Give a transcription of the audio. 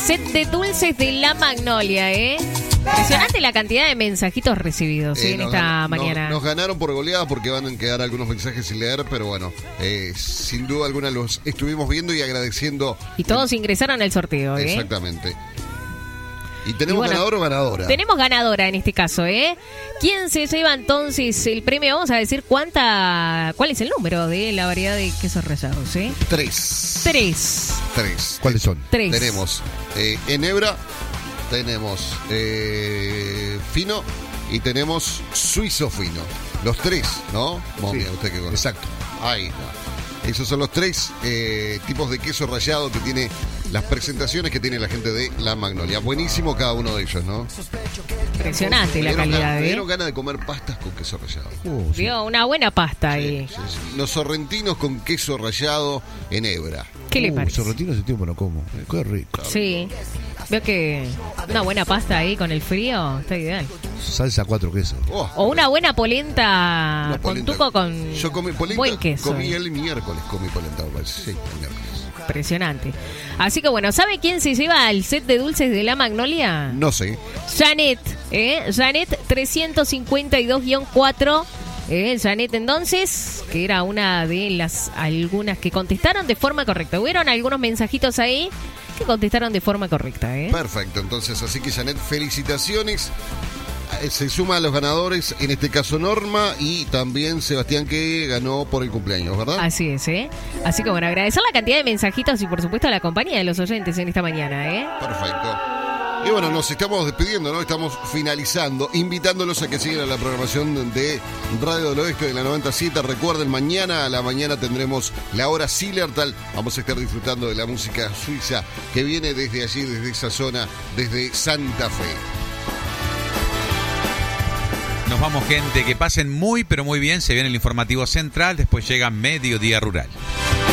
set de dulces de la Magnolia, Impresionante la cantidad de mensajitos recibidos en esta mañana. Nos ganaron por goleada porque van a quedar algunos mensajes sin leer, pero bueno, sin duda alguna los estuvimos viendo y agradeciendo. Y todos ingresaron al sorteo, Exactamente. Y tenemos ganador o ganadora. Tenemos ganadora en este caso, ¿Quién se lleva entonces el premio? Vamos a decir cuál es el número de la variedad de quesos rallados, 3. ¿Cuáles son? 3. Tenemos enebra, tenemos fino y tenemos suizo fino. Los 3, ¿no? Momia, usted que conoce. Exacto. Ahí está. Esos son los 3 tipos de queso rallado que tiene las presentaciones que tiene la gente de La Magnolia. Buenísimo cada uno de ellos, ¿no? Impresionante la calidad. Me dieron ganas de comer pastas con queso rallado. Vio una buena pasta ahí. Sí. Los sorrentinos con queso rallado en hebra. ¿Qué le parece? Sorrentinos ese tiempo no como. Qué rico. Sí. Veo que una buena pasta ahí con el frío está ideal. Salsa 4 quesos. O una buena polenta con tuco con yo comí polenta, buen queso. Comí el miércoles, polenta. Sí, miércoles. Impresionante. Así que bueno, ¿sabe quién se lleva al set de dulces de La Magnolia? No sé. Janet, Janet 352-4. Janet entonces, que era una de las algunas que contestaron de forma correcta. Hubieron algunos mensajitos ahí que contestaron de forma correcta. Perfecto, entonces así que Janet, felicitaciones. Se suma a los ganadores, en este caso Norma y también Sebastián, que ganó por el cumpleaños, ¿verdad? Así es, Así que bueno, agradecer la cantidad de mensajitos y por supuesto la compañía de los oyentes en esta mañana, Perfecto. Y bueno, nos estamos despidiendo, ¿no? Estamos finalizando, invitándolos a que sigan a la programación de Radio del Oeste de la 97. Recuerden, mañana a la mañana tendremos la hora Zillertal. Vamos a estar disfrutando de la música suiza que viene desde allí, desde esa zona, desde Santa Fe. Nos vamos, gente, que pasen muy, pero muy bien. Se viene el informativo central, después llega Mediodía Rural.